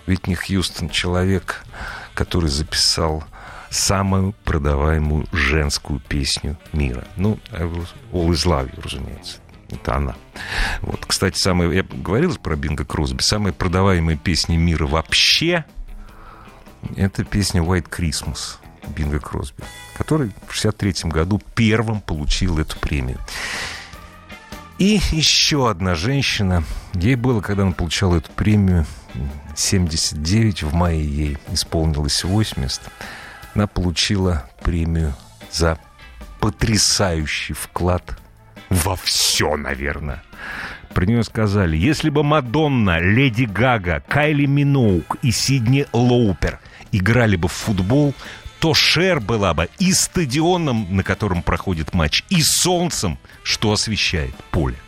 Уитни Хьюстон — человек, который записал самую продаваемую женскую песню мира. Ну, All Is Love, разумеется. Это она. Вот, кстати, я говорил про Бинго Кросби. Самая продаваемая песня мира вообще — это песня White Christmas Бинго Кросби, который в 1963 году первым получил эту премию. И еще одна женщина. Ей было, когда она получала эту премию, 79, в мае ей исполнилось 80. Она получила премию за потрясающий вклад во все, наверное. Про нее сказали: если бы Мадонна, Леди Гага, Кайли Миноуг и Сидни Лоупер играли бы в футбол, то Шер была бы и стадионом, на котором проходит матч, и солнцем, что освещает поле.